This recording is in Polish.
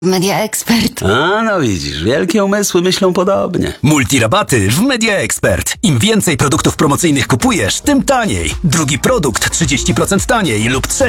Media Expert. A, no widzisz, wielkie umysły myślą podobnie. Multirabaty w Media Expert. Im więcej produktów promocyjnych kupujesz, tym taniej. Drugi produkt 30% taniej lub trzeci